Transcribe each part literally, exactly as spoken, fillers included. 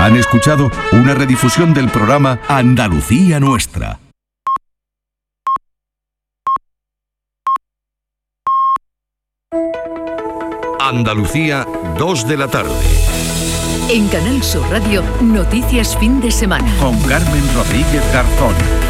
Han escuchado una redifusión del programa Andalucía Nuestra. Andalucía, dos de la tarde. En Canal Sur Radio, Noticias Fin de Semana. Con Carmen Rodríguez Garzón.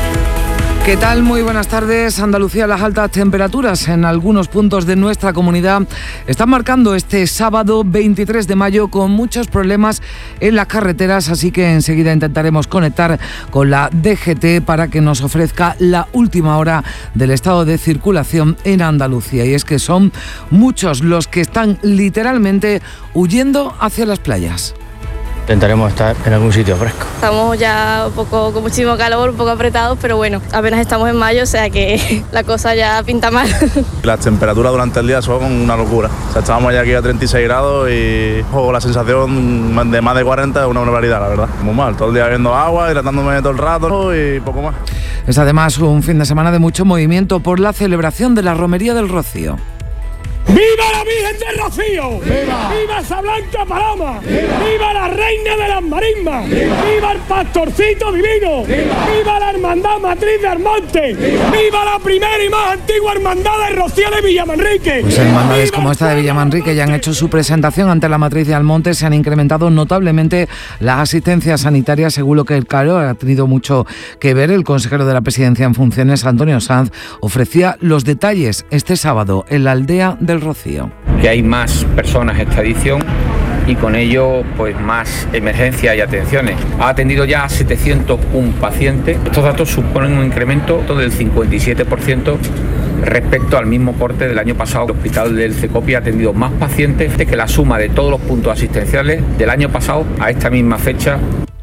¿Qué tal? Muy buenas tardes. Andalucía, las altas temperaturas en algunos puntos de nuestra comunidad están marcando este sábado veintitrés de mayo con muchos problemas en las carreteras, así que enseguida intentaremos conectar con la D G T para que nos ofrezca la última hora del estado de circulación en Andalucía. Y es que son muchos los que están literalmente huyendo hacia las playas. Intentaremos estar en algún sitio fresco. Estamos ya un poco con muchísimo calor, un poco apretados, pero bueno, apenas estamos en mayo, o sea que la cosa ya pinta mal. Las temperaturas durante el día son una locura. O sea, estábamos ya aquí a treinta y seis grados y oh, la sensación de más de cuarenta es una barbaridad, la verdad. Muy mal, todo el día bebiendo agua, hidratándome todo el rato y poco más. Es además un fin de semana de mucho movimiento por la celebración de la Romería del Rocío. ¡Viva la Virgen del Rocío! ¡Viva! ¡Viva esa blanca paloma! ¡Viva! ¡Viva la reina de las marismas! ¡Viva! ¡Viva el pastorcito divino! ¡Viva! ¡Viva la hermandad matriz de Almonte! ¡Viva! ¡Viva la primera y más antigua hermandad de Rocío de Villamanrique! Pues hermandades como esta de Villamanrique ya han hecho su presentación ante la matriz de Almonte. Se han incrementado notablemente las asistencias sanitarias, según lo que el calor ha tenido mucho que ver. El consejero de la Presidencia en funciones, Antonio Sanz, ofrecía los detalles este sábado en la aldea del Rocío. Que hay más personas esta edición y con ello pues más emergencias y atenciones. Ha atendido ya a setecientos uno pacientes. Estos datos suponen un incremento del cincuenta y siete por ciento respecto al mismo corte del año pasado. El hospital del Cecopi ha atendido más pacientes que la suma de todos los puntos asistenciales del año pasado a esta misma fecha.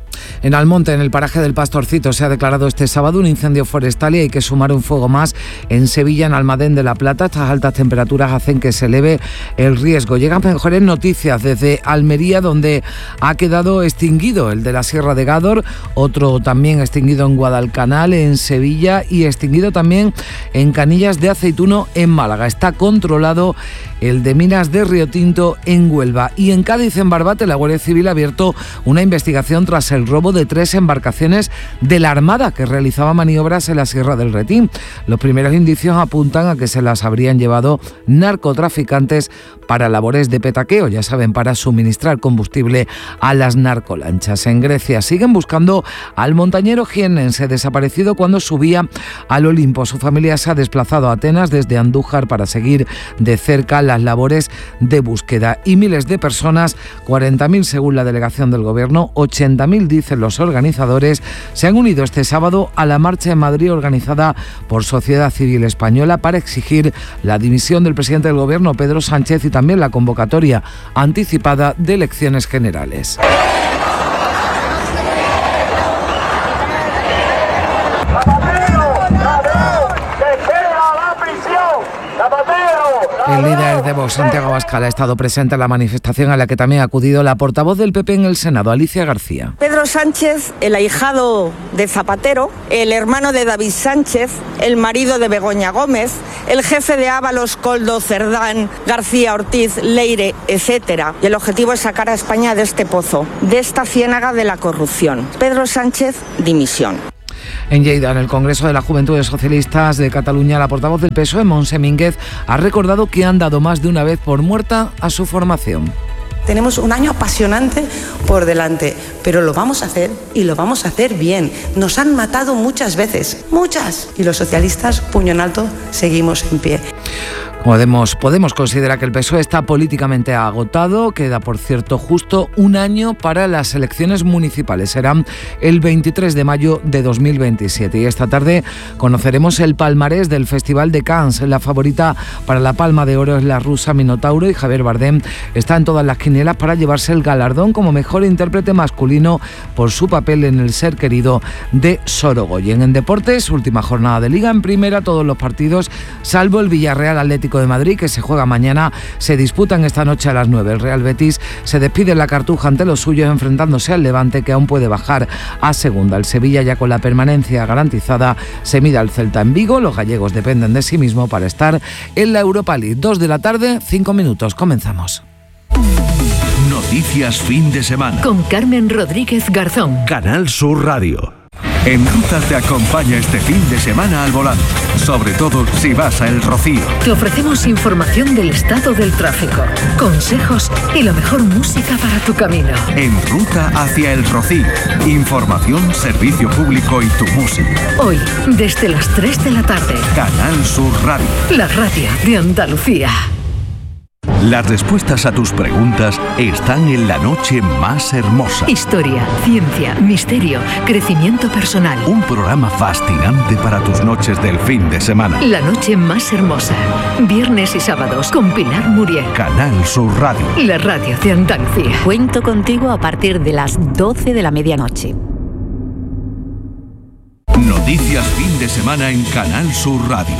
En Almonte, en el paraje del Pastorcito, se ha declarado este sábado un incendio forestal y hay que sumar un fuego más en Sevilla, en Almadén de la Plata. Estas altas temperaturas hacen que se eleve el riesgo. Llegan mejores noticias desde Almería, donde ha quedado extinguido el de la Sierra de Gádor, otro también extinguido en Guadalcanal, en Sevilla, y extinguido también en Canillas de Aceituno, en Málaga. Está controlado el de Minas de Río Tinto, en Huelva. Y en Cádiz, en Barbate, la Guardia Civil ha abierto una investigación tras el robo de tres embarcaciones de la Armada que realizaba maniobras en la Sierra del Retín. Los primeros indicios apuntan a que se las habrían llevado narcotraficantes para labores de petaqueo, ya saben, para suministrar combustible a las narcolanchas. En Grecia siguen buscando al montañero jiennense desaparecido cuando subía al Olimpo. Su familia se ha desplazado a Atenas desde Andújar para seguir de cerca las labores de búsqueda. Y miles de personas, cuarenta mil según la delegación del Gobierno, ochenta mil dicen los organizadores, se han unido este sábado a la marcha en Madrid organizada por Sociedad Civil Española para exigir la dimisión del presidente del Gobierno, Pedro Sánchez, y también la convocatoria anticipada de elecciones generales. El líder de Vox, Santiago Abascal, ha estado presente en la manifestación a la que también ha acudido la portavoz del P P en el Senado, Alicia García. Pedro Sánchez, el ahijado de Zapatero, el hermano de David Sánchez, el marido de Begoña Gómez, el jefe de Ábalos, Koldo, Cerdán, García Ortiz, Leire, etcétera. Y el objetivo es sacar a España de este pozo, de esta ciénaga de la corrupción. Pedro Sánchez, dimisión. En Lleida, en el Congreso de la Juventudes Socialistas de Cataluña, la portavoz del P S O E, Montse Mínguez, ha recordado que han dado más de una vez por muerta a su formación. Tenemos un año apasionante por delante, pero lo vamos a hacer y lo vamos a hacer bien. Nos han matado muchas veces, muchas. Y los socialistas, puño en alto, seguimos en pie. Podemos, podemos considerar que el P S O E está políticamente agotado. Queda, por cierto, justo un año para las elecciones municipales. Serán el veintitrés de mayo de dos mil veintisiete. Y esta tarde conoceremos el palmarés del Festival de Cannes. La favorita para la Palma de Oro es la rusa Minotauro, y Javier Bardem está en todas las quinielas para llevarse el galardón como mejor intérprete masculino por su papel en El ser querido de Sorogoyen. En deportes, última jornada de Liga. En primera, todos los partidos, salvo el Villarreal Atlético de Madrid, que se juega mañana, se disputan esta noche a las nueve. El Real Betis se despide en la Cartuja ante los suyos, enfrentándose al Levante, que aún puede bajar a segunda. El Sevilla, ya con la permanencia garantizada, se mide al Celta en Vigo. Los gallegos dependen de sí mismos para estar en la Europa League. Dos de la tarde, cinco minutos. Comenzamos. Noticias. Noticias fin de semana. Con Carmen Rodríguez Garzón. Canal Sur Radio. En Ruta te acompaña este fin de semana al volante, sobre todo si vas a El Rocío. Te ofrecemos información del estado del tráfico, consejos y la mejor música para tu camino. En Ruta hacia El Rocío, información, servicio público y tu música. Hoy, desde las tres de la tarde. Canal Sur Radio. La radio de Andalucía. Las respuestas a tus preguntas están en La Noche Más Hermosa. Historia, ciencia, misterio, crecimiento personal. Un programa fascinante para tus noches del fin de semana. La Noche Más Hermosa. Viernes y sábados con Pilar Muriel. Canal Sur Radio. La radio de Andalucía. Cuento contigo a partir de las doce de la medianoche. Noticias fin de semana en Canal Sur Radio.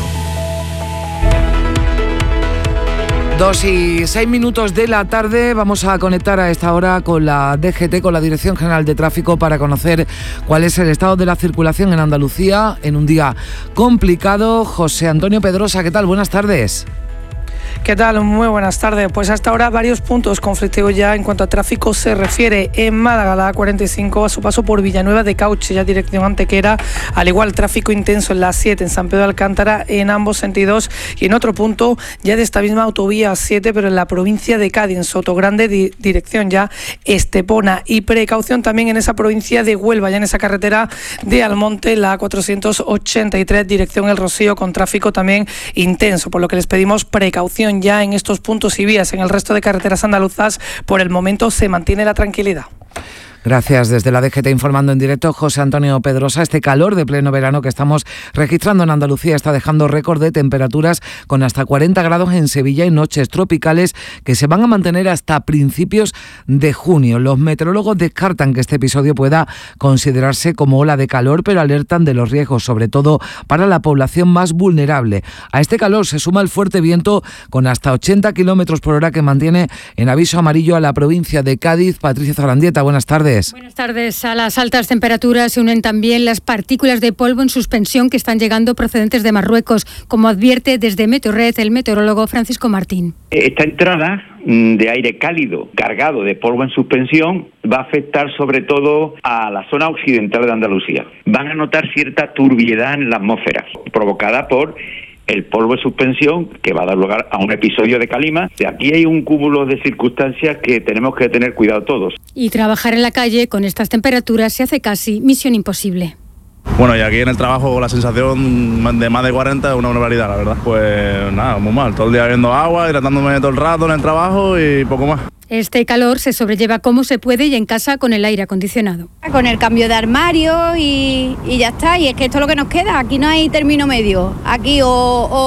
Dos y seis minutos de la tarde, vamos a conectar a esta hora con la D G T, con la Dirección General de Tráfico, para conocer cuál es el estado de la circulación en Andalucía en un día complicado. José Antonio Pedrosa, ¿qué tal? Buenas tardes. ¿Qué tal? Muy buenas tardes. Pues hasta ahora varios puntos conflictivos ya en cuanto a tráfico se refiere. En Málaga, la A cuarenta y cinco a su paso por Villanueva de Cauche, ya dirección Antequera. Al igual, tráfico intenso en la A siete en San Pedro de Alcántara en ambos sentidos. Y en otro punto, ya de esta misma autovía A siete, pero en la provincia de Cádiz, en Sotogrande, di- dirección ya Estepona. Y precaución también en esa provincia de Huelva, ya en esa carretera de Almonte, la A cuatrocientos ochenta y tres, dirección El Rocío, con tráfico también intenso, por lo que les pedimos precaución ya en estos puntos y vías. En el resto de carreteras andaluzas, por el momento, se mantiene la tranquilidad. Gracias. Desde la D G T informando en directo, José Antonio Pedrosa. Este calor de pleno verano que estamos registrando en Andalucía está dejando récord de temperaturas con hasta cuarenta grados en Sevilla y noches tropicales que se van a mantener hasta principios de junio. Los meteorólogos descartan que este episodio pueda considerarse como ola de calor, pero alertan de los riesgos, sobre todo para la población más vulnerable. A este calor se suma el fuerte viento con hasta ochenta kilómetros por hora que mantiene en aviso amarillo a la provincia de Cádiz. Patricia Zarandieta, buenas tardes. Buenas tardes. A las altas temperaturas se unen también las partículas de polvo en suspensión que están llegando procedentes de Marruecos, como advierte desde Meteorred el meteorólogo Francisco Martín. Esta entrada de aire cálido cargado de polvo en suspensión va a afectar sobre todo a la zona occidental de Andalucía. Van a notar cierta turbiedad en la atmósfera provocada por el polvo de suspensión, que va a dar lugar a un episodio de calima. De aquí hay un cúmulo de circunstancias que tenemos que tener cuidado todos. Y trabajar en la calle con estas temperaturas se hace casi misión imposible. Bueno, y aquí en el trabajo la sensación de más de cuarenta es una barbaridad, la verdad. Pues nada, muy mal. Todo el día bebiendo agua, hidratándome todo el rato en el trabajo y poco más. Este calor se sobrelleva como se puede y en casa con el aire acondicionado. Con el cambio de armario y, y ya está. Y es que esto es lo que nos queda. Aquí no hay término medio. Aquí o,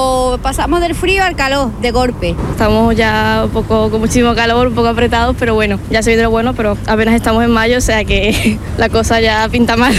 o pasamos del frío al calor de golpe. Estamos ya un poco con muchísimo calor, un poco apretados, pero bueno, ya se viene lo bueno, pero apenas estamos en mayo, o sea que la cosa ya pinta mal.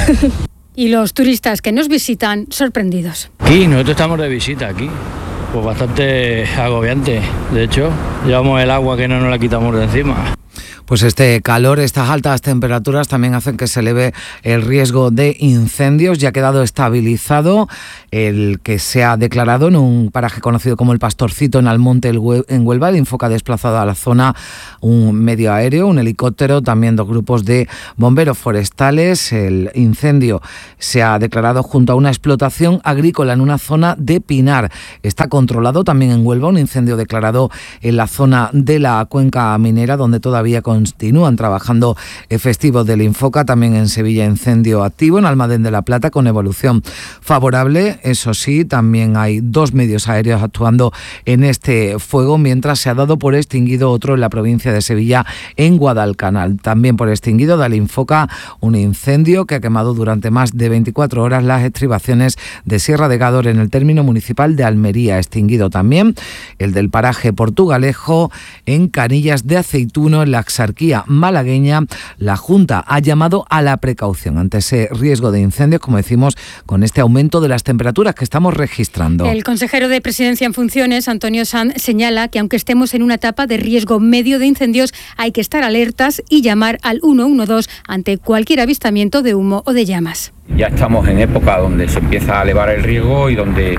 Y los turistas que nos visitan sorprendidos. Aquí, nosotros estamos de visita aquí. Pues bastante agobiante. De hecho, llevamos el agua que no nos la quitamos de encima. Pues este calor, estas altas temperaturas también hacen que se eleve el riesgo de incendios. Ya ha quedado estabilizado el que se ha declarado en un paraje conocido como el Pastorcito, en Almonte, en Huelva. El Infoca ha desplazado a la zona un medio aéreo, un helicóptero, también dos grupos de bomberos forestales. El incendio se ha declarado junto a una explotación agrícola en una zona de pinar. Está controlado también en Huelva un incendio declarado en la zona de la cuenca minera, donde todavía con continúan trabajando efectivos del Infoca. También en Sevilla, incendio activo en Almadén de la Plata con evolución favorable. Eso sí, también hay dos medios aéreos actuando en este fuego, mientras se ha dado por extinguido otro en la provincia de Sevilla, en Guadalcanal. También por extinguido da el Infoca un incendio que ha quemado durante más de veinticuatro horas las estribaciones de Sierra de Gádor en el término municipal de Almería. Extinguido también el del paraje Portugalejo en Canillas de Aceituno, en la Axarquía malagueña. La Junta ha llamado a la precaución ante ese riesgo de incendios, como decimos, con este aumento de las temperaturas que estamos registrando. El consejero de Presidencia en funciones, Antonio Sanz, señala que aunque estemos en una etapa de riesgo medio de incendios, hay que estar alertas y llamar al uno uno dos ante cualquier avistamiento de humo o de llamas. Ya estamos en época donde se empieza a elevar el riesgo y donde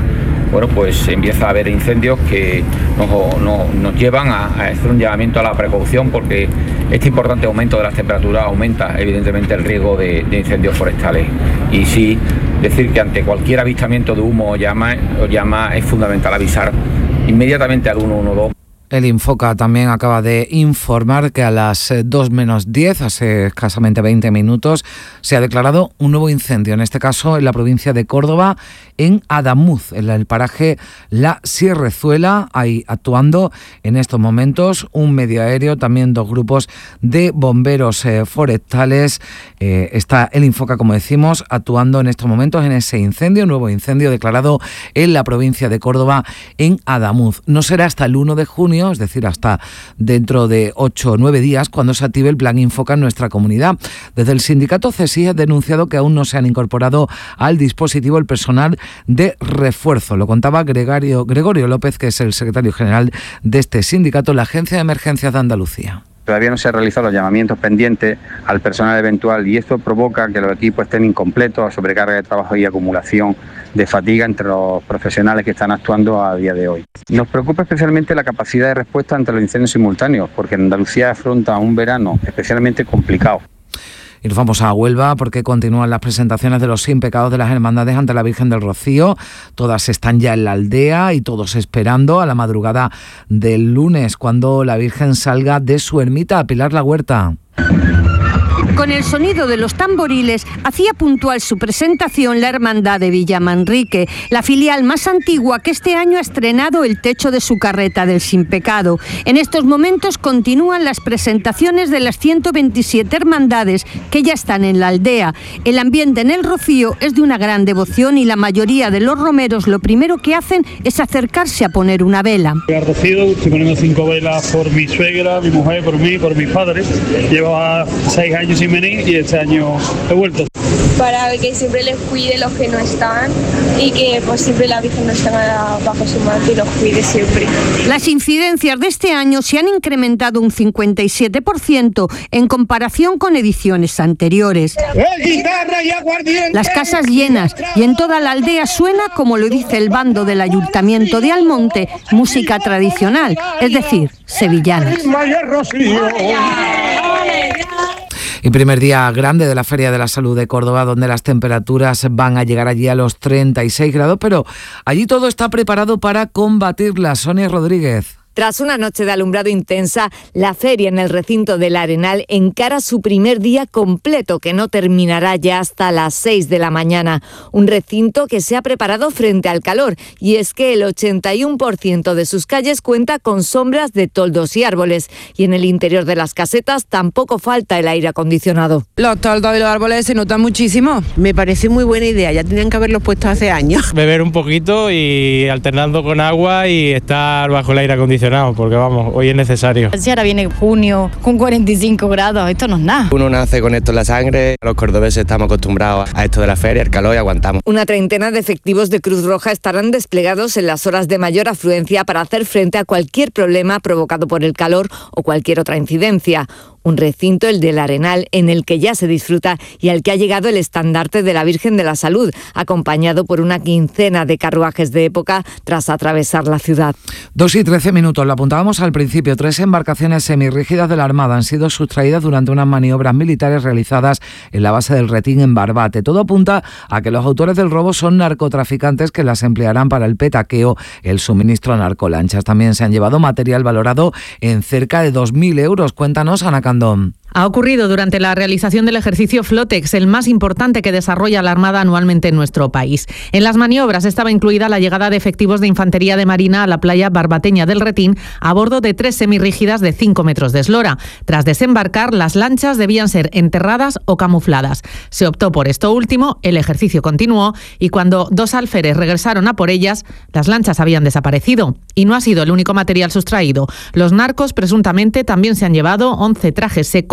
bueno, pues empieza a haber incendios que nos, nos, nos llevan a, a hacer un llamamiento a la precaución, porque este importante aumento de las temperaturas aumenta evidentemente el riesgo de, de incendios forestales. Y sí, decir que ante cualquier avistamiento de humo o llama, o llama es fundamental avisar inmediatamente al uno uno dos. El Infoca también acaba de informar que a las dos menos diez, hace escasamente veinte minutos, se ha declarado un nuevo incendio, en este caso en la provincia de Córdoba, en Adamuz, en el paraje La Sierrezuela. Ahí actuando en estos momentos un medio aéreo, también dos grupos de bomberos eh, forestales. Eh, está el Infoca, como decimos, actuando en estos momentos en ese incendio, nuevo incendio declarado en la provincia de Córdoba, en Adamuz. No será hasta el uno de junio, es decir, hasta dentro de ocho o nueve días, cuando se active el plan Infoca en nuestra comunidad. Desde el sindicato CESI ha denunciado que aún no se han incorporado al dispositivo el personal de refuerzo. Lo contaba Gregorio, Gregorio López, que es el secretario general de este sindicato, la Agencia de Emergencias de Andalucía. Todavía no se han realizado los llamamientos pendientes al personal eventual y esto provoca que los equipos estén incompletos, sobrecarga de trabajo y acumulación de fatiga entre los profesionales que están actuando a día de hoy. Nos preocupa especialmente la capacidad de respuesta ante los incendios simultáneos, porque Andalucía afronta un verano especialmente complicado. Y nos vamos a Huelva porque continúan las presentaciones de los Sin Pecados de las Hermandades ante la Virgen del Rocío. Todas están ya en la aldea y todos esperando a la madrugada del lunes, cuando la Virgen salga de su ermita. Pilar La Huerta. Con el sonido de los tamboriles hacía puntual su presentación la Hermandad de Villamanrique, la filial más antigua que este año ha estrenado el techo de su carreta del Sin Pecado. En estos momentos continúan las presentaciones de las ciento veintisiete hermandades que ya están en la aldea. El ambiente en el Rocío es de una gran devoción y la mayoría de los romeros lo primero que hacen es acercarse a poner una vela. Al Rocío estoy poniendo cinco velas por mi suegra, mi mujer, por mí, por mis padres. Llevaba seis años sin venir y este año he vuelto. Para que siempre les cuide los que no están y que pues siempre la Virgen no esté bajo su manto y los cuide siempre. Las incidencias de este año se han incrementado un cincuenta y siete por ciento en comparación con ediciones anteriores. Las casas llenas y en toda la aldea suena, como lo dice el bando del Ayuntamiento de Almonte, música tradicional, es decir, sevillana. Y primer día grande de la Feria de la Salud de Córdoba, donde las temperaturas van a llegar allí a los treinta y seis grados, pero allí todo está preparado para combatirlas. Sonia Rodríguez. Tras una noche de alumbrado intensa, la feria en el recinto del Arenal encara su primer día completo, que no terminará ya hasta las seis de la mañana. Un recinto que se ha preparado frente al calor, y es que el ochenta y uno por ciento de sus calles cuenta con sombras de toldos y árboles, y en el interior de las casetas tampoco falta el aire acondicionado. Los toldos y los árboles se notan muchísimo. Me parece muy buena idea, ya tenían que haberlos puesto hace años. Beber un poquito y alternando con agua y estar bajo el aire acondicionado, porque vamos, hoy es necesario. Si ahora viene junio con cuarenta y cinco grados, esto no es nada. Uno nace con esto en la sangre, los cordobeses estamos acostumbrados a esto de la feria, el calor, y aguantamos. Una treintena de efectivos de Cruz Roja estarán desplegados en las horas de mayor afluencia para hacer frente a cualquier problema provocado por el calor o cualquier otra incidencia. Un recinto, el del Arenal, en el que ya se disfruta y al que ha llegado el estandarte de la Virgen de la Salud, acompañado por una quincena de carruajes de época tras atravesar la ciudad. Dos y trece minutos, lo apuntábamos al principio. Tres embarcaciones semirrígidas de la Armada han sido sustraídas durante unas maniobras militares realizadas en la base del Retín, en Barbate. Todo apunta a que los autores del robo son narcotraficantes que las emplearán para el petaqueo, el suministro a narcolanchas. También se han llevado material valorado en cerca de dos mil euros. Cuéntanos, Ana Candón. Ha ocurrido durante la realización del ejercicio Flotex, el más importante que desarrolla la Armada anualmente en nuestro país. En las maniobras estaba incluida la llegada de efectivos de Infantería de Marina a la playa barbateña del Retín a bordo de tres semirrígidas de cinco metros de eslora. Tras desembarcar, las lanchas debían ser enterradas o camufladas. Se optó por esto último, el ejercicio continuó y cuando dos alférez regresaron a por ellas, las lanchas habían desaparecido. Y no ha sido el único material sustraído. Los narcos presuntamente también se han llevado once trajes secos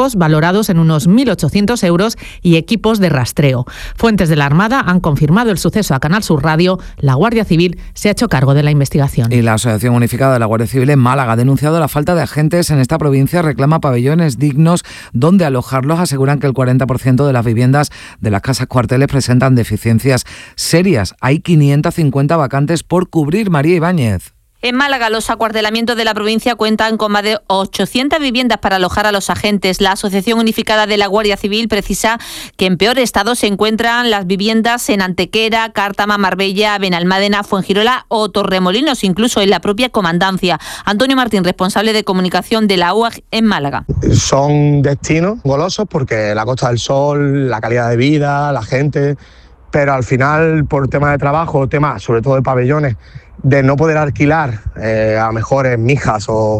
dispositivos valorados en unos mil ochocientos euros y equipos de rastreo. Fuentes de la Armada han confirmado el suceso a Canal Sur Radio. La Guardia Civil se ha hecho cargo de la investigación. Y la Asociación Unificada de la Guardia Civil en Málaga ha denunciado la falta de agentes en esta provincia, reclama pabellones dignos donde alojarlos. Aseguran que el cuarenta por ciento de las viviendas de las casas cuarteles presentan deficiencias serias. Hay quinientas cincuenta vacantes por cubrir. María Ibáñez. En Málaga, los acuartelamientos de la provincia cuentan con más de ochocientas viviendas para alojar a los agentes. La Asociación Unificada de la Guardia Civil precisa que en peor estado se encuentran las viviendas en Antequera, Cártama, Marbella, Benalmádena, Fuengirola o Torremolinos, incluso en la propia comandancia. Antonio Martín, responsable de comunicación de la U A G en Málaga. Son destinos golosos porque la Costa del Sol, la calidad de vida, la gente, pero al final por temas de trabajo, temas sobre todo de pabellones, de no poder alquilar eh, a mejores Mijas o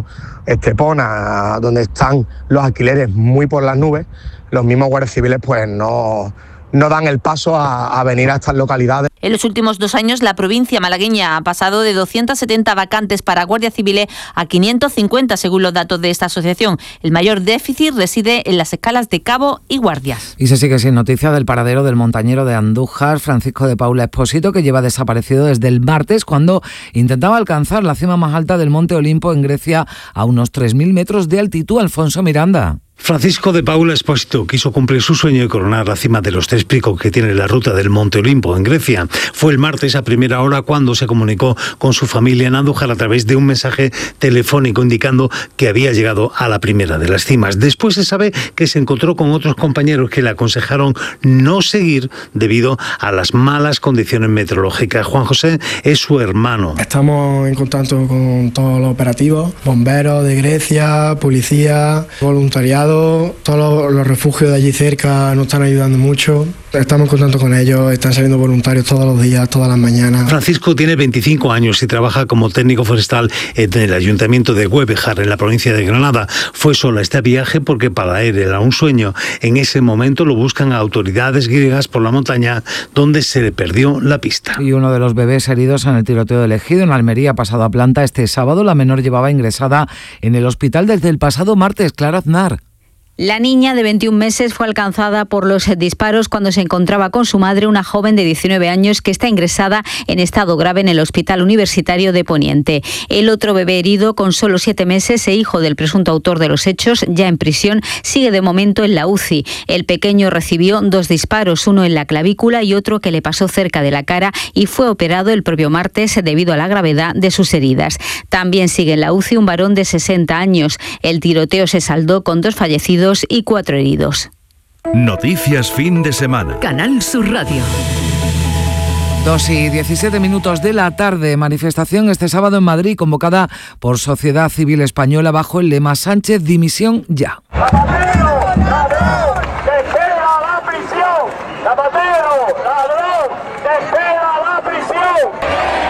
Estepona, donde están los alquileres muy por las nubes, los mismos guardias civiles pues no, no dan el paso a, a venir a estas localidades. En los últimos dos años, la provincia malagueña ha pasado de doscientas setenta vacantes para guardias civiles a quinientas cincuenta, según los datos de esta asociación. El mayor déficit reside en las escalas de cabo y guardias. Y se sigue sin noticias del paradero del montañero de Andújar, Francisco de Paula Espósito, que lleva desaparecido desde el martes, cuando intentaba alcanzar la cima más alta del Monte Olimpo en Grecia, a unos tres mil metros de altitud. Alfonso Miranda. Francisco de Paula Espósito quiso cumplir su sueño y coronar la cima de los tres picos que tiene la ruta del Monte Olimpo en Grecia. Fue el martes a primera hora cuando se comunicó con su familia en Andújar a través de un mensaje telefónico indicando que había llegado a la primera de las cimas. Después se sabe que se encontró con otros compañeros que le aconsejaron no seguir debido a las malas condiciones meteorológicas. Juan José es su hermano. Estamos en contacto con todos los operativos, bomberos de Grecia, policía, voluntariado. Todos los refugios de allí cerca nos están ayudando mucho. Estamos en contacto con ellos, están saliendo voluntarios todos los días, todas las mañanas. Francisco tiene veinticinco años y trabaja como técnico forestal en el ayuntamiento de Güevejar, en la provincia de Granada. Fue solo este viaje porque para él era un sueño. En ese momento lo buscan a autoridades griegas por la montaña, donde se le perdió la pista. Y uno de los bebés heridos en el tiroteo de Ejido, en Almería, ha pasado a planta este sábado. La menor llevaba ingresada en el hospital desde el pasado martes. Clara Aznar. La niña de veintiún meses fue alcanzada por los disparos cuando se encontraba con su madre, una joven de diecinueve años que está ingresada en estado grave en el Hospital Universitario de Poniente. El otro bebé herido, con solo siete meses e hijo del presunto autor de los hechos, ya en prisión, sigue de momento en la U C I. El pequeño recibió dos disparos, uno en la clavícula y otro que le pasó cerca de la cara, y fue operado el propio martes debido a la gravedad de sus heridas. También sigue en la U C I un varón de sesenta años. El tiroteo se saldó con dos fallecidos y cuatro heridos. Noticias fin de semana. Canal Sur Radio. dos y diecisiete minutos de la tarde. Manifestación este sábado en Madrid convocada por Sociedad Civil Española bajo el lema Sánchez, dimisión ya. ¡Zapatero, ladrón, te espera la prisión! ¡Zapatero, ladrón, te espera la prisión!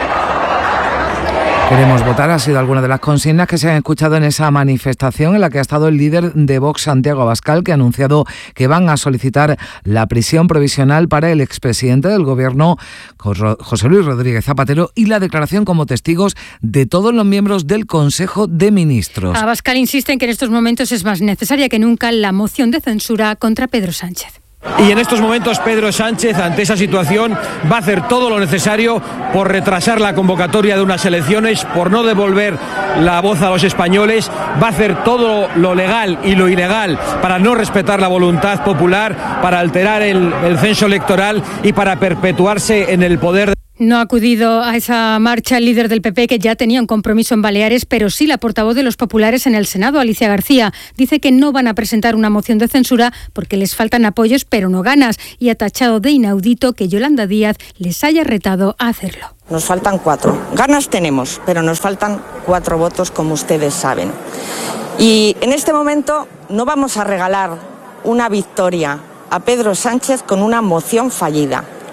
Queremos votar ha sido alguna de las consignas que se han escuchado en esa manifestación, en la que ha estado el líder de Vox, Santiago Abascal, que ha anunciado que van a solicitar la prisión provisional para el expresidente del Gobierno, José Luis Rodríguez Zapatero, y la declaración como testigos de todos los miembros del Consejo de Ministros. Abascal insiste en que en estos momentos es más necesaria que nunca la moción de censura contra Pedro Sánchez. Y en estos momentos Pedro Sánchez, ante esa situación, va a hacer todo lo necesario por retrasar la convocatoria de unas elecciones, por no devolver la voz a los españoles, va a hacer todo lo legal y lo ilegal para no respetar la voluntad popular, para alterar el, el censo electoral y para perpetuarse en el poder. No ha acudido a esa marcha el líder del P P, que ya tenía un compromiso en Baleares, pero sí la portavoz de los populares en el Senado, Alicia García. Dice que no van a presentar una moción de censura porque les faltan apoyos, pero no ganas, y ha tachado de inaudito que Yolanda Díaz les haya retado a hacerlo. Nos faltan cuatro. Ganas tenemos, pero nos faltan cuatro votos, como ustedes saben. Y en este momento no vamos a regalar una victoria a Pedro Sánchez con una moción fallida.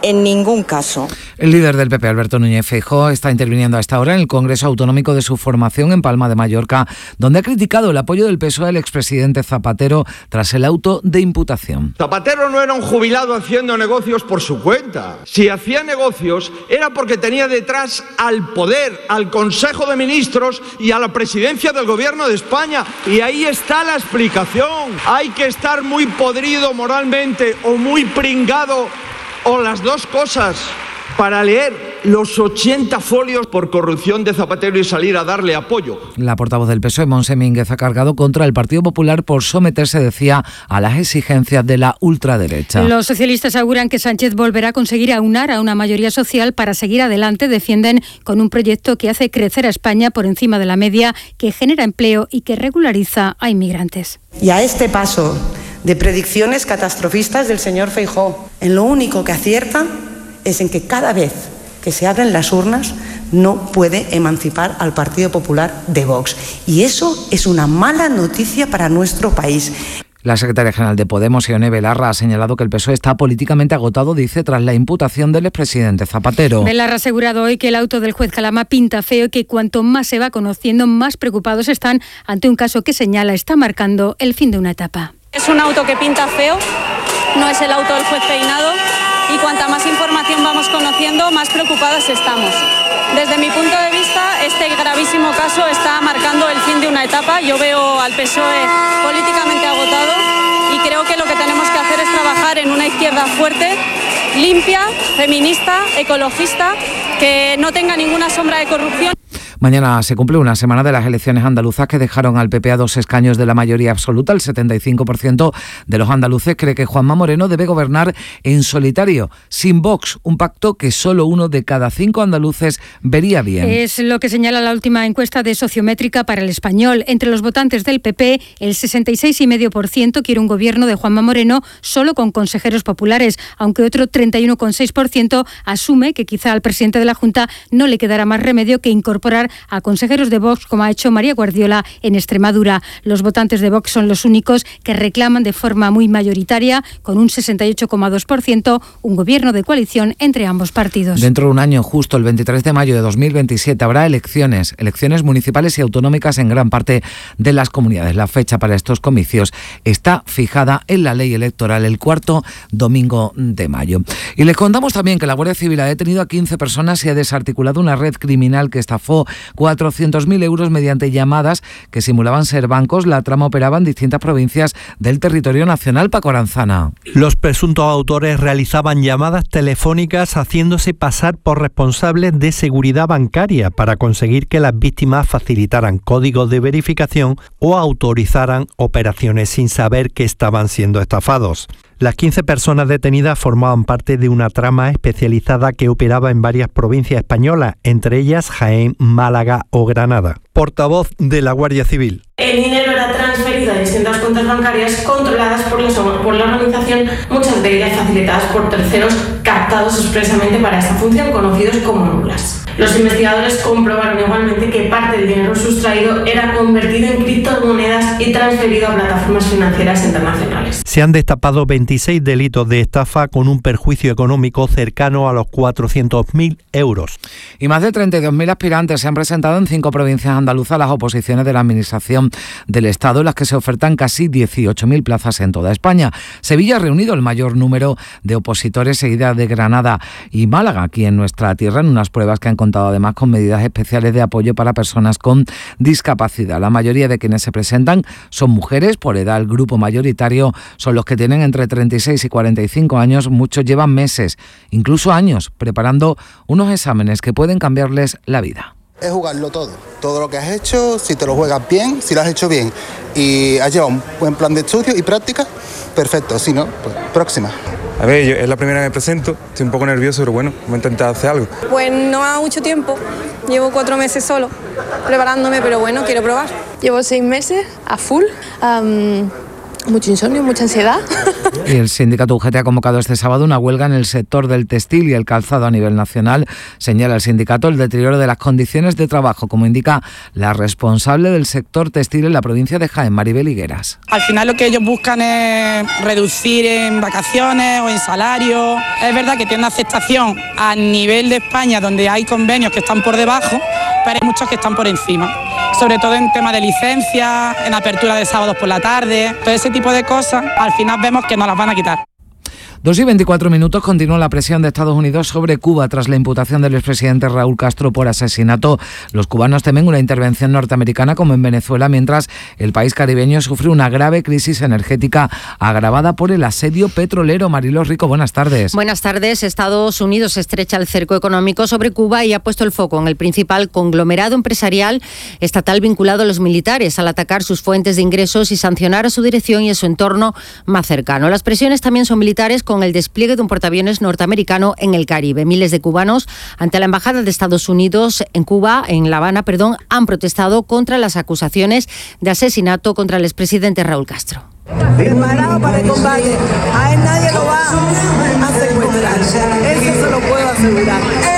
en ningún caso. El líder del P P, Alberto Núñez Feijóo, está interviniendo a esta hora en el Congreso Autonómico de su formación en Palma de Mallorca, donde ha criticado el apoyo del P S O E al expresidente Zapatero tras el auto de imputación. Zapatero no era un jubilado haciendo negocios por su cuenta. Si hacía negocios era porque tenía detrás al poder, al Consejo de Ministros y a la presidencia del Gobierno de España. Y ahí está la explicación. Hay que estar muy podrido moralmente o muy pringado o las dos cosas para leer los ochenta folios por corrupción de Zapatero y salir a darle apoyo. La portavoz del P S O E, Montse Mínguez, ha cargado contra el Partido Popular por someterse, decía, a las exigencias de la ultraderecha. Los socialistas aseguran que Sánchez volverá a conseguir aunar a una mayoría social para seguir adelante. Defienden con un proyecto que hace crecer a España por encima de la media, que genera empleo y que regulariza a inmigrantes. Y a este paso de predicciones catastrofistas del señor Feijóo, en lo único que acierta es en que cada vez que se abren las urnas no puede emancipar al Partido Popular de Vox. Y eso es una mala noticia para nuestro país. La secretaria general de Podemos, Ione Belarra, ha señalado que el P S O E está políticamente agotado, dice, tras la imputación del expresidente Zapatero. Belarra ha asegurado hoy que el auto del juez Calama pinta feo y que cuanto más se va conociendo, más preocupados están ante un caso que señala está marcando el fin de una etapa. Es un auto que pinta feo, no es el auto del juez Peinado. Y cuanta más información vamos conociendo, más preocupadas estamos. Desde mi punto de vista, este gravísimo caso está marcando el fin de una etapa. Yo veo al P S O E políticamente agotado y creo que lo que tenemos que hacer es trabajar en una izquierda fuerte, limpia, feminista, ecologista, que no tenga ninguna sombra de corrupción. Mañana se cumple una semana de las elecciones andaluzas que dejaron al P P a dos escaños de la mayoría absoluta. El setenta y cinco por ciento de los andaluces cree que Juanma Moreno debe gobernar en solitario, sin Vox, un pacto que solo uno de cada cinco andaluces vería bien. Es lo que señala la última encuesta de Sociométrica para El Español. Entre los votantes del P P, el sesenta y seis coma cinco por ciento quiere un gobierno de Juanma Moreno solo con consejeros populares, aunque otro treinta y uno coma seis por ciento asume que quizá al presidente de la Junta no le quedará más remedio que incorporar a consejeros de Vox, como ha hecho María Guardiola en Extremadura. Los votantes de Vox son los únicos que reclaman de forma muy mayoritaria, con un sesenta y ocho coma dos por ciento, un gobierno de coalición entre ambos partidos. Dentro de un año, justo el veintitrés de mayo de dos mil veintisiete, habrá elecciones, elecciones municipales y autonómicas en gran parte de las comunidades. La fecha para estos comicios está fijada en la ley electoral, el cuarto domingo de mayo. Y les contamos también que la Guardia Civil ha detenido a quince personas y ha desarticulado una red criminal que estafó cuatrocientos mil euros mediante llamadas que simulaban ser bancos. La trama operaba en distintas provincias del territorio nacional. Paco Aranzana. Los presuntos autores realizaban llamadas telefónicas haciéndose pasar por responsables de seguridad bancaria para conseguir que las víctimas facilitaran códigos de verificación o autorizaran operaciones sin saber que estaban siendo estafados. Las quince personas detenidas formaban parte de una trama especializada que operaba en varias provincias españolas, entre ellas Jaén, Málaga o Granada. Portavoz de la Guardia Civil. El dinero era transferido a distintas cuentas bancarias controladas por la, por la organización, muchas de ellas facilitadas por terceros captados expresamente para esta función, conocidos como mulas. Los investigadores comprobaron igualmente que parte del dinero sustraído era convertido en criptomonedas y transferido a plataformas financieras internacionales. Se han destapado veintiséis delitos de estafa con un perjuicio económico cercano a los cuatrocientos mil euros. Y más de treinta y dos mil aspirantes se han presentado en cinco provincias andaluzas a las oposiciones de la Administración del Estado, en las que se ofertan casi dieciocho mil plazas en toda España. Sevilla ha reunido el mayor número de opositores, seguida de Granada y Málaga, aquí en nuestra tierra, en unas pruebas que han contado además con medidas especiales de apoyo para personas con discapacidad. La mayoría de quienes se presentan son mujeres. Por edad, el grupo mayoritario son los que tienen entre treinta y seis y cuarenta y cinco años. Muchos llevan meses, incluso años, preparando unos exámenes que pueden cambiarles la vida. Es jugarlo todo, todo lo que has hecho, si te lo juegas bien, si lo has hecho bien y has llevado un buen plan de estudio y práctica, perfecto, si no, pues próxima. A ver, yo, es la primera vez que me presento, estoy un poco nervioso, pero bueno, voy a intentar hacer algo. Pues no ha mucho tiempo, llevo cuatro meses solo preparándome, pero bueno, quiero probar. Llevo seis meses a full, um, mucho insomnio, mucha ansiedad. Y el sindicato U G T ha convocado este sábado una huelga en el sector del textil y el calzado a nivel nacional. Señala el sindicato el deterioro de las condiciones de trabajo, como indica la responsable del sector textil en la provincia de Jaén, Maribel Higueras. Al final lo que ellos buscan es reducir en vacaciones o en salario. Es verdad que tiene una aceptación a nivel de España, donde hay convenios que están por debajo, pero hay muchos que están por encima. Sobre todo en tema de licencias, en apertura de sábados por la tarde, todo ese tipo de cosas, al final vemos que nos las van a quitar. dos y veinticuatro minutos, continúa la presión de Estados Unidos sobre Cuba tras la imputación del expresidente Raúl Castro por asesinato. Los cubanos temen una intervención norteamericana como en Venezuela, mientras el país caribeño sufre una grave crisis energética agravada por el asedio petrolero. Mariló Rico, buenas tardes. Buenas tardes. Estados Unidos estrecha el cerco económico sobre Cuba y ha puesto el foco en el principal conglomerado empresarial estatal vinculado a los militares, al atacar sus fuentes de ingresos y sancionar a su dirección y a su entorno más cercano. Las presiones también son militares, con el despliegue de un portaaviones norteamericano en el Caribe. Miles de cubanos ante la Embajada de Estados Unidos en Cuba, en La Habana, perdón, han protestado contra las acusaciones de asesinato contra el expresidente Raúl Castro. Preparado para el combate, a él nadie lo va a secuestrar, eso se lo puedo asegurar.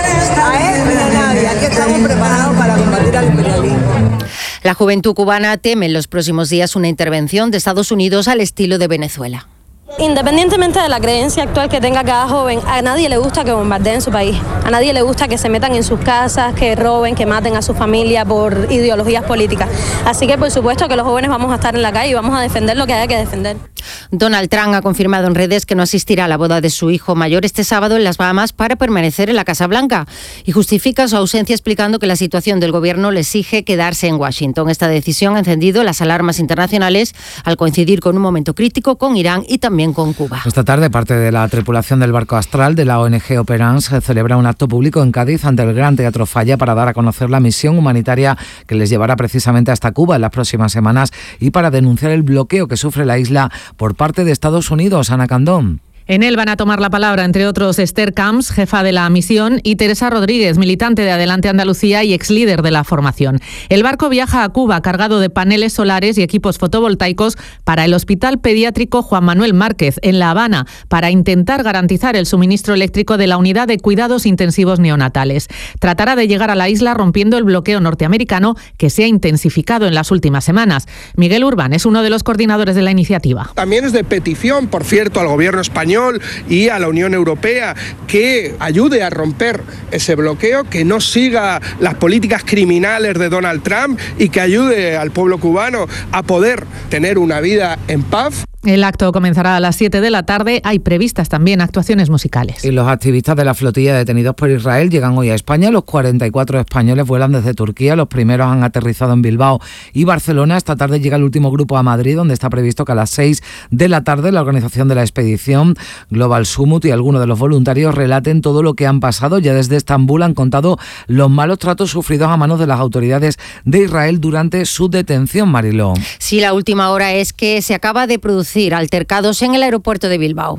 A él ni a nadie, aquí estamos preparados para combatir al imperialismo. La juventud cubana teme en los próximos días una intervención de Estados Unidos al estilo de Venezuela. Independientemente de la creencia actual que tenga cada joven, a nadie le gusta que bombardeen su país, a nadie le gusta que se metan en sus casas, que roben, que maten a su familia por ideologías políticas. Así que por supuesto que los jóvenes vamos a estar en la calle y vamos a defender lo que haya que defender. Donald Trump ha confirmado en redes que no asistirá a la boda de su hijo mayor este sábado en las Bahamas para permanecer en la Casa Blanca y justifica su ausencia explicando que la situación del gobierno le exige quedarse en Washington. Esta decisión ha encendido las alarmas internacionales al coincidir con un momento crítico con Irán y también con Cuba. Esta tarde, parte de la tripulación del barco Astral de la O N G Operance celebra un acto público en Cádiz ante el Gran Teatro Falla para dar a conocer la misión humanitaria que les llevará precisamente hasta Cuba en las próximas semanas y para denunciar el bloqueo que sufre la isla por parte de Estados Unidos. Ana Candón. En él van a tomar la palabra, entre otros, Esther Camps, jefa de la misión, y Teresa Rodríguez, militante de Adelante Andalucía y ex líder de la formación. El barco viaja a Cuba cargado de paneles solares y equipos fotovoltaicos para el Hospital Pediátrico Juan Manuel Márquez, en La Habana, para intentar garantizar el suministro eléctrico de la unidad de cuidados intensivos neonatales. Tratará de llegar a la isla rompiendo el bloqueo norteamericano que se ha intensificado en las últimas semanas. Miguel Urbán es uno de los coordinadores de la iniciativa. También es de petición, por cierto, al gobierno español y a la Unión Europea que ayude a romper ese bloqueo, que no siga las políticas criminales de Donald Trump y que ayude al pueblo cubano a poder tener una vida en paz. El acto comenzará a las siete de la tarde. Hay previstas también actuaciones musicales. Y los activistas de la flotilla detenidos por Israel llegan hoy a España. Los cuarenta y cuatro españoles vuelan desde Turquía. Los primeros han aterrizado en Bilbao y Barcelona. Esta tarde llega el último grupo a Madrid, donde está previsto que a las seis de la tarde la organización de la expedición Global Summit y algunos de los voluntarios relaten todo lo que han pasado. Ya desde Estambul han contado los malos tratos sufridos a manos de las autoridades de Israel durante su detención, Mariló. Sí, la última hora es que se acaba de producir altercados en el aeropuerto de Bilbao.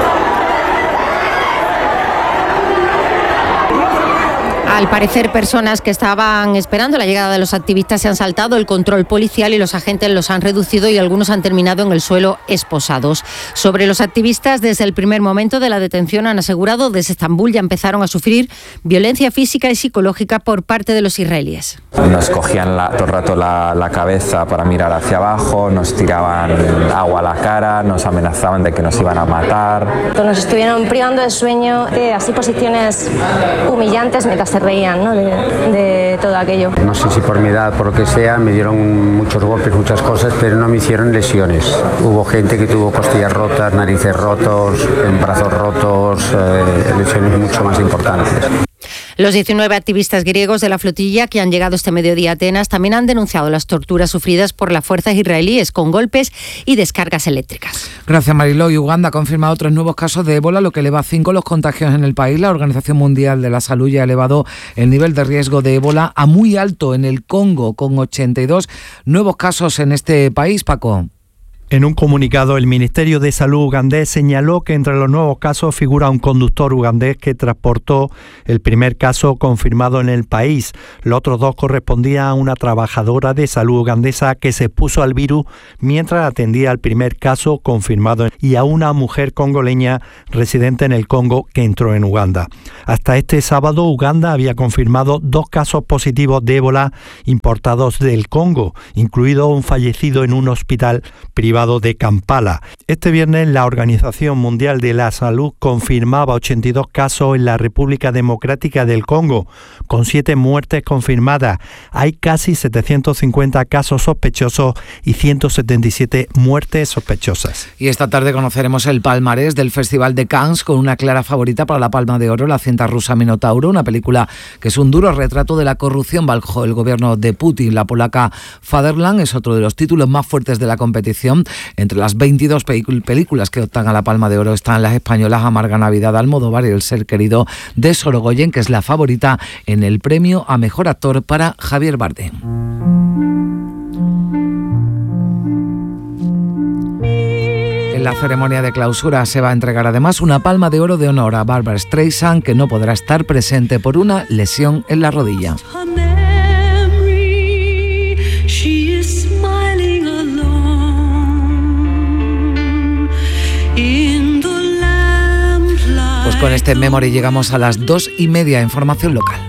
Al parecer, personas que estaban esperando la llegada de los activistas se han saltado el control policial y los agentes los han reducido y algunos han terminado en el suelo esposados. Sobre los activistas, desde el primer momento de la detención han asegurado desde Estambul ya empezaron a sufrir violencia física y psicológica por parte de los israelíes. Nos cogían la, todo el rato la, la cabeza para mirar hacia abajo, nos tiraban agua a la cara, nos amenazaban de que nos iban a matar. Nos estuvieron privando de sueño, de así posiciones humillantes mientras se reían, ¿no? de, de todo aquello. No sé si por mi edad, por lo que sea, me dieron muchos golpes, muchas cosas, pero no me hicieron lesiones. Hubo gente que tuvo costillas rotas, narices rotos, brazos rotos, eh, lesiones mucho más importantes. Los diecinueve activistas griegos de la flotilla que han llegado este mediodía a Atenas también han denunciado las torturas sufridas por las fuerzas israelíes con golpes y descargas eléctricas. Gracias, Mariló. Y Uganda ha confirmado tres nuevos casos de ébola, lo que eleva a cinco los contagios en el país. La Organización Mundial de la Salud ya ha elevado el nivel de riesgo de ébola a muy alto en el Congo, con ochenta y dos nuevos casos en este país, Paco. En un comunicado, el Ministerio de Salud ugandés señaló que entre los nuevos casos figura un conductor ugandés que transportó el primer caso confirmado en el país. Los otros dos correspondían a una trabajadora de salud ugandesa que se expuso al virus mientras atendía al primer caso confirmado y a una mujer congoleña residente en el Congo que entró en Uganda. Hasta este sábado, Uganda había confirmado dos casos positivos de ébola importados del Congo, incluido un fallecido en un hospital privado de Kampala. Este viernes la Organización Mundial de la Salud confirmaba ochenta y dos casos en la República Democrática del Congo, con siete muertes confirmadas. Hay casi setecientos cincuenta casos sospechosos y ciento setenta y siete muertes sospechosas. Y esta tarde conoceremos el palmarés del Festival de Cannes con una clara favorita para la Palma de Oro, la cinta rusa Minotauro, una película que es un duro retrato de la corrupción bajo el gobierno de Putin. La polaca Fatherland es otro de los títulos más fuertes de la competición. Entre las veintidós películas que optan a la Palma de Oro están las españolas Amarga Navidad, Almodóvar y El ser querido de Sorogoyen, que es la favorita en el premio a Mejor Actor para Javier Bardem. En la ceremonia de clausura se va a entregar además una Palma de Oro de honor a Barbra Streisand, que no podrá estar presente por una lesión en la rodilla. Pues con este memory llegamos a las dos y media. Información local.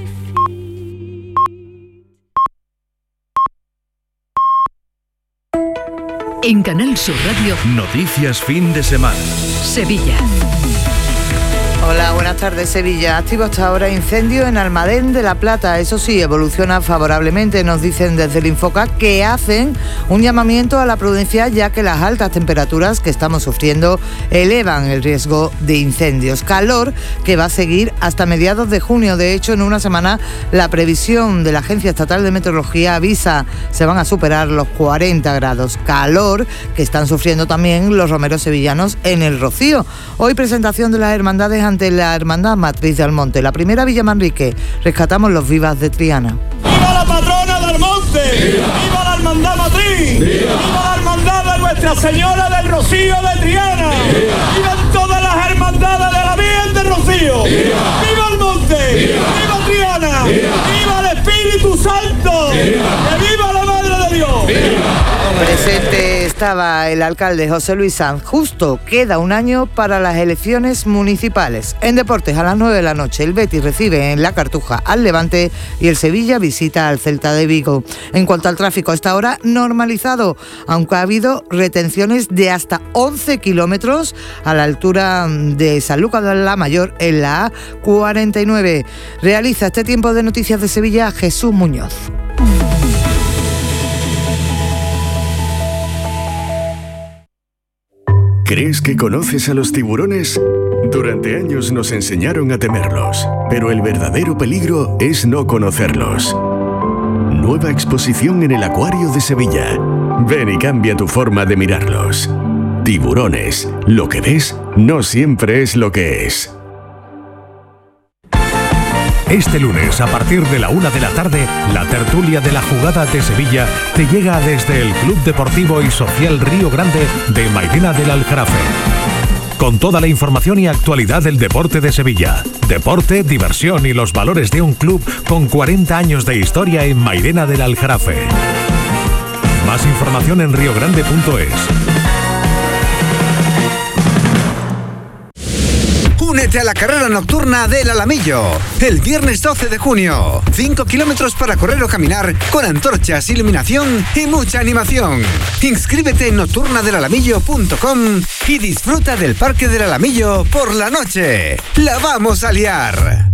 En Canal Sur Radio, Noticias Fin de Semana. Sevilla. Hola, buenas tardes. Sevilla. Activo hasta ahora incendio en Almadén de la Plata. Eso sí, evoluciona favorablemente. Nos dicen desde el Infocat que hacen un llamamiento a la prudencia, ya que las altas temperaturas que estamos sufriendo elevan el riesgo de incendios. Calor que va a seguir hasta mediados de junio. De hecho, en una semana la previsión de la Agencia Estatal de Meteorología avisa se van a superar los cuarenta grados. Calor que están sufriendo también los romeros sevillanos en el Rocío. Hoy presentación de las hermandades ante la Hermandad Matriz de Almonte. La primera Villa Manrique. Rescatamos los vivas de Triana. ¡Viva la patrona de Almonte! ¡Viva, ¡Viva la Hermandad Matriz! ¡Viva! ¡Viva la Hermandad de Nuestra Señora del Rocío de Triana! ¡Viva! ¡Vivan todas las hermandades de la Virgen del Rocío! ¡Viva, ¡Viva Almonte! ¡Viva, ¡Viva Triana! ¡Viva! ¡Viva el Espíritu Santo! ¡Viva! ¡Que viva la Madre de Dios! ¡Viva! Presente estaba el alcalde José Luis Sanz. Justo queda un año para las elecciones municipales. En deportes, a las nueve de la noche, el Betis recibe en la Cartuja al Levante y el Sevilla visita al Celta de Vigo. En cuanto al tráfico, hasta ahora normalizado, aunque ha habido retenciones de hasta once kilómetros a la altura de San Lucas de la Mayor en la A cuarenta y nueve. Realiza este tiempo de noticias de Sevilla Jesús Muñoz. ¿Crees que conoces a los tiburones? Durante años nos enseñaron a temerlos, pero el verdadero peligro es no conocerlos. Nueva exposición en el Acuario de Sevilla. Ven y cambia tu forma de mirarlos. Tiburones. Lo que ves no siempre es lo que es. Este lunes, a partir de la una de la tarde, la tertulia de la jugada de Sevilla te llega desde el Club Deportivo y Social Río Grande de Mairena del Aljarafe. Con toda la información y actualidad del deporte de Sevilla. Deporte, diversión y los valores de un club con cuarenta años de historia en Mairena del Aljarafe. Más información en riogrande punto es. Únete a la carrera nocturna del Alamillo, el viernes doce de junio. cinco kilómetros para correr o caminar, con antorchas, iluminación y mucha animación. Inscríbete en nocturna del alamillo punto com y disfruta del Parque del Alamillo por la noche. ¡La vamos a liar!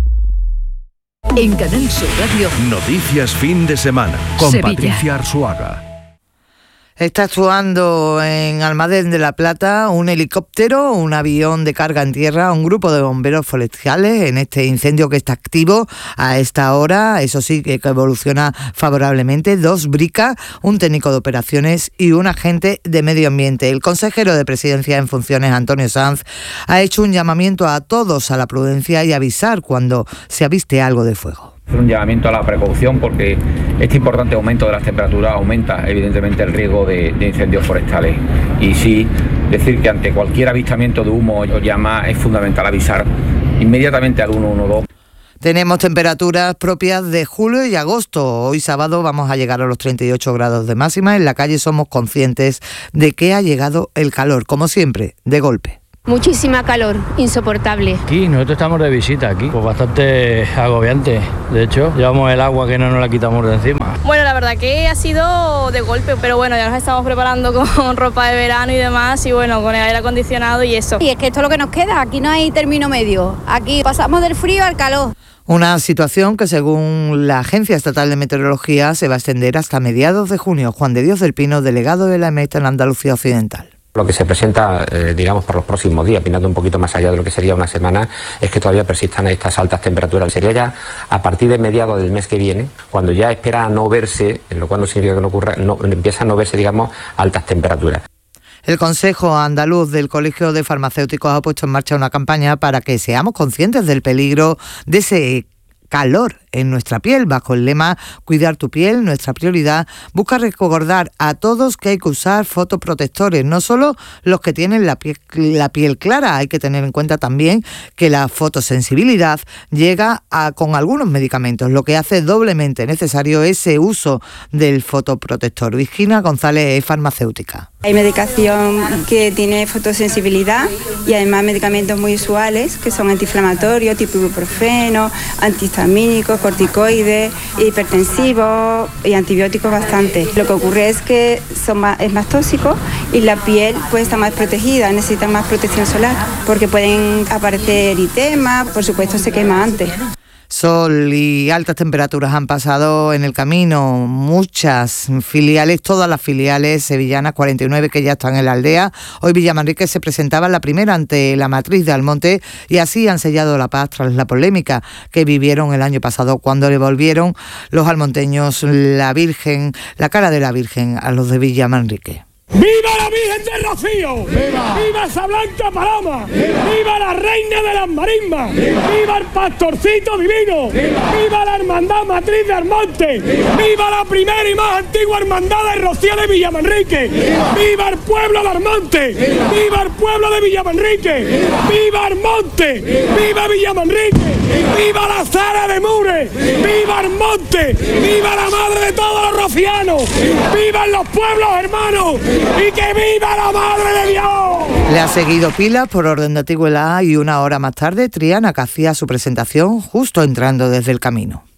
En Canal Sur Radio, Noticias Fin de Semana, con Sevilla. Patricia Arzuaga. Está actuando en Almadén de la Plata un helicóptero, un avión de carga en tierra, un grupo de bomberos forestales en este incendio que está activo a esta hora. Eso sí, que evoluciona favorablemente. Dos bricas, un técnico de operaciones y un agente de medio ambiente. El consejero de Presidencia en funciones, Antonio Sanz, ha hecho un llamamiento a todos a la prudencia y avisar cuando se aviste algo de fuego. Un llamamiento a la precaución porque este importante aumento de las temperaturas aumenta evidentemente el riesgo de, de incendios forestales. Y sí, decir que ante cualquier avistamiento de humo o llama es fundamental avisar inmediatamente al uno uno dos. Tenemos temperaturas propias de julio y agosto. Hoy sábado vamos a llegar a los treinta y ocho grados de máxima. En la calle somos conscientes de que ha llegado el calor, como siempre, de golpe. Muchísima calor, insoportable. Aquí, nosotros estamos de visita aquí, pues bastante agobiante. De hecho, llevamos el agua que no nos la quitamos de encima. Bueno, la verdad que ha sido de golpe, pero bueno, ya nos estamos preparando con ropa de verano y demás, y bueno, con el aire acondicionado y eso. Y es que esto es lo que nos queda, aquí no hay término medio. Aquí pasamos del frío al calor. Una situación que, según la Agencia Estatal de Meteorología, se va a extender hasta mediados de junio. Juan de Dios del Pino, delegado de la E M E T en Andalucía Occidental. Lo que se presenta, eh, digamos, por los próximos días, mirando un poquito más allá de lo que sería una semana, es que todavía persistan estas altas temperaturas. Sería ya a partir de mediados del mes que viene, cuando ya espera no verse, en lo cual no significa que no ocurra, no, empieza a no verse, digamos, altas temperaturas. El Consejo Andaluz del Colegio de Farmacéuticos ha puesto en marcha una campaña para que seamos conscientes del peligro de ese calor en nuestra piel. Bajo el lema "Cuidar tu piel, nuestra prioridad", busca recordar a todos que hay que usar fotoprotectores, no solo los que tienen la piel, la piel clara. Hay que tener en cuenta también que la fotosensibilidad llega a, con algunos medicamentos, lo que hace doblemente necesario ese uso del fotoprotector. Virginia González es farmacéutica. Hay medicación que tiene fotosensibilidad y además medicamentos muy usuales que son antiinflamatorios, tipo ibuprofeno, antihistamínicos, corticoides, hipertensivos y antibióticos bastante. Lo que ocurre es que son más, es más tóxico y la piel puede estar más protegida, necesita más protección solar porque pueden aparecer eritemas, por supuesto se quema antes. Sol y altas temperaturas han pasado en el camino muchas filiales, todas las filiales sevillanas, cuarenta y nueve que ya están en la aldea. Hoy Villamanrique se presentaba en la primera ante la matriz de Almonte y así han sellado la paz tras la polémica que vivieron el año pasado cuando le volvieron los almonteños la Virgen, la cara de la Virgen a los de Villamanrique. ¡Viva la Virgen del Rocío! ¡Viva! ¡Viva esa blanca paloma! ¡Viva! ¡Viva la reina de las marismas! ¡Viva! ¡Viva el pastorcito divino! ¡Viva! ¡Viva la hermandad matriz de Almonte! ¡Viva! ¡Viva la primera y más antigua hermandad de Rocío de Villamanrique! ¡Viva! ¡Viva el pueblo de Almonte! ¡Viva! ¡Viva el pueblo de Villamanrique! ¡Viva! ¡Viva Almonte! ¡Viva Villamanrique! ¡Viva la Zara de Mure! ¡Viva Almonte! ¡Viva la madre de todos los rocianos! ¡Vivan los pueblos hermanos! ¡Y que viva la Madre de Dios! Le ha seguido Pilas por orden de antigüedad y una hora más tarde Triana, que hacía su presentación justo entrando desde el camino.